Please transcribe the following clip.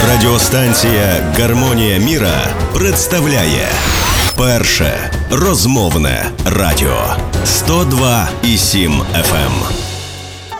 Радіостанція «Гармонія міра» представляє перше розмовне радіо 102,7 FM.